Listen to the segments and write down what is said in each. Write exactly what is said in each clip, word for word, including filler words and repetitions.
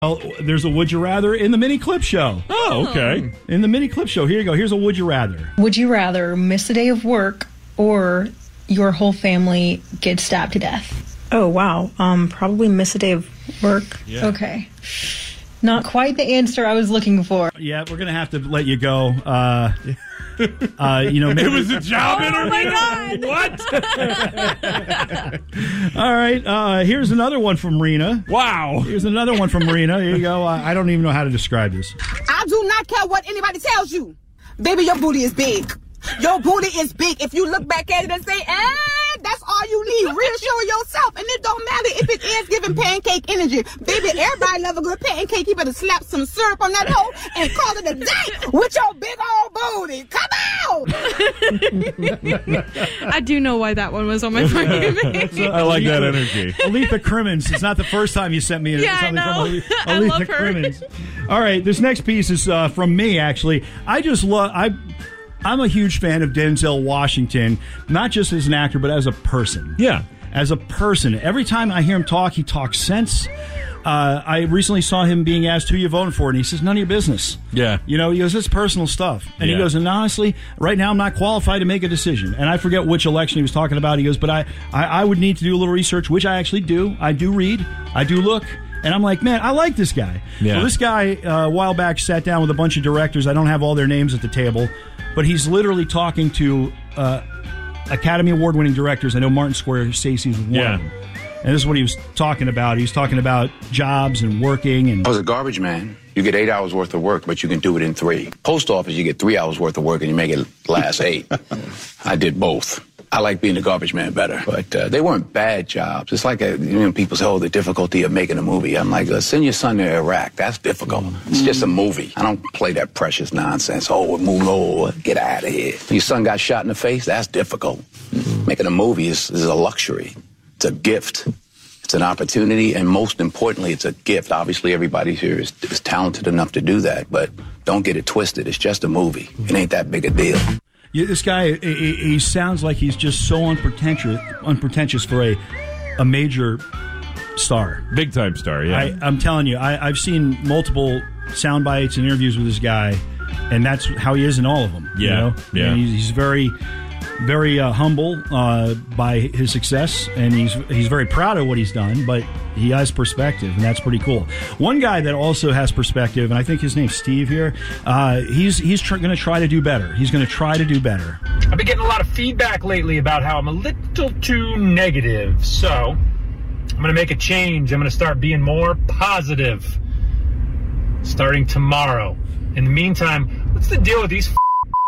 Well, there's a Would You Rather in the mini clip show. Oh, okay. In the mini clip show. Here you go. Here's a Would You Rather. Would you rather miss a day of work or your whole family get stabbed to death? Oh, wow. Um, probably miss a day of work. Yeah. Okay. Not quite the answer I was looking for. Yeah, we're going to have to let you go. Uh, uh, you know, maybe It was a job Oh, interview. my God. What? All right. Uh, here's another one from Rena. Wow. Here's another one from Rena. Here you go. Uh, I don't even know how to describe this. I do not care what anybody tells you. Baby, your booty is big. Your booty is big. If you look back at it and say, eh, that's all you need. Reassure yourself. And it don't matter if it is giving pancake energy. Baby, everybody love a good pancake. You better slap some syrup on that hole and call it a day with your big old booty. Come on! I do know why that one was on my brain. I like that energy. Aletha Crimmins. It's not the first time you sent me Yeah, I something know. from Ale- I Aletha love her. Crimmins. All right, this next piece is uh, from me, actually. I just love... I. I'm a huge fan of Denzel Washington, not just as an actor, but as a person. Yeah. As a person. Every time I hear him talk, he talks sense. Uh, I recently saw him being asked who you voting for, and he says, none of your business. Yeah. You know, he goes, it's personal stuff. And Yeah. he goes, and honestly, right now I'm not qualified to make a decision. And I forget which election he was talking about. He goes, but I, I, I would need to do a little research, which I actually do. I do read. I do look. And I'm like, man, I like this guy. Yeah. Well, this guy, uh, a while back, sat down with a bunch of directors. I don't have all their names at the table, but he's literally talking to uh, Academy Award-winning directors. I know Martin Scorsese is one Yeah. of them. And this is what he was talking about. He was talking about jobs and working. And I was a garbage man. You get eight hours worth of work, but you can do it in three. Post office, you get three hours worth of work and you make it last eight. I did both. I like being a garbage man better, but uh, they weren't bad jobs. It's like a, you know, people say, oh, the difficulty of making a movie. I'm like, uh, send your son to Iraq. That's difficult. It's just a movie. I don't play that precious nonsense. Oh, move over, get out of here. Your son got shot in the face. That's difficult. Making a movie is, is a luxury. It's a gift. It's an opportunity, and most importantly, it's a gift. Obviously, everybody here is, is talented enough to do that, but don't get it twisted. It's just a movie. It ain't that big a deal. Yeah, this guy, he, he sounds like he's just so unpretentious, unpretentious for a a major star. Big time star, yeah. I, I'm telling you, I, I've seen multiple sound bites and interviews with this guy, and that's how he is in all of them. You Yeah, know? yeah. And he's, he's very, very uh, humble uh, by his success, and he's he's very proud of what he's done, but he has perspective, and that's pretty cool. One guy that also has perspective, and I think his name's Steve here, uh, he's he's tr- going to try to do better. He's going to try to do better. I've been getting a lot of feedback lately about how I'm a little too negative. So I'm going to make a change. I'm going to start being more positive starting tomorrow. In the meantime, what's the deal with these f-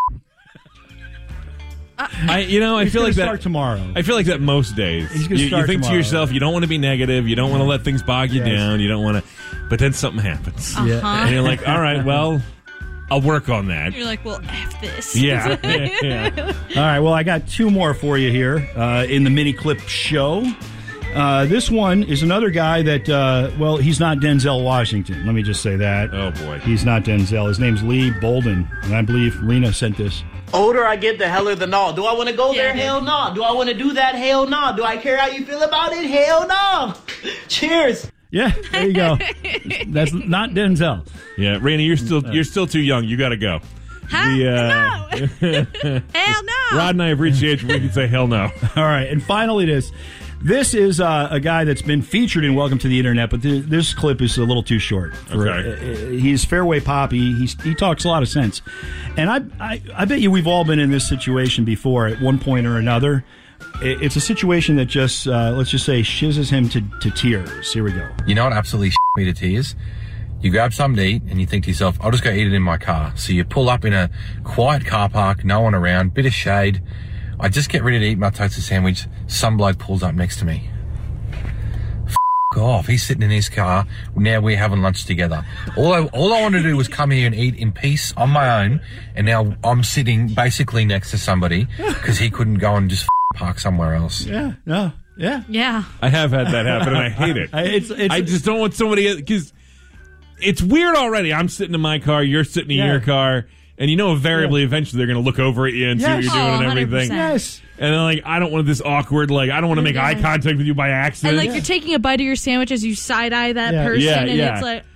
I, you know, I He's feel gonna like that. start tomorrow. I feel like that most days. He's gonna you, you start think tomorrow. to yourself, you don't want to be negative. You don't want to let things bog you Yes. down. You don't want to, but then something happens, Yeah. and you're like, all right, well, I'll work on that. You're like, well, F this. Yeah, yeah. All right, well, I got two more for you here uh, in the mini clip show. Uh, this one is another guy that, uh, well, he's not Denzel Washington. Let me just say that. Oh boy, He's not Denzel. His name's Lee Bolden, and I believe Rena sent this. Older I get, the heller the no. Do I want to go Yeah, there? I do. Hell no. Do I want to do that? Hell no. Do I care how you feel about it? Hell no. Cheers. Yeah, there you go. That's not Denzel. yeah, Randy, you're still you're still too young. You got to go. Huh? The, No. Hell no. Rod and I have reached the age where we can say hell no. All right, and finally this. This is uh, a guy that's been featured in Welcome to the Internet, but th- this clip is a little too short. For, Okay. uh, he's fairway poppy. He's, he talks a lot of sense. And I, I, I bet you we've all been in this situation before at one point or another. It, it's a situation that just, uh, let's just say, shizzes him to, to tears. Here we go. You know what absolutely shit me to tears? You grab something to eat and you think to yourself, I'll just go eat it in my car. So you pull up in a quiet car park, no one around, bit of shade. I just get ready to eat my toasted sandwich. Some bloke pulls up next to me. F*** off. He's sitting in his car. Now we're having lunch together. All I, all I wanted to do was come here and eat in peace on my own. And now I'm sitting basically next to somebody because he couldn't go and just f*** park somewhere else. Yeah, no, yeah. Yeah. I have had that happen, and I hate it. I- it's- it's- I just don't want somebody because it's weird already. I'm sitting in my car, you're sitting in Yeah. your car, and you know invariably eventually they're going to look over at you and see what Yes. you're doing Oh, and everything. one hundred percent. Yes. And then like I don't want this awkward like I don't want to make eye contact with you by And accident. like you're taking a bite of your sandwich as you side eye that Yeah. person, Yeah, and yeah. it's like,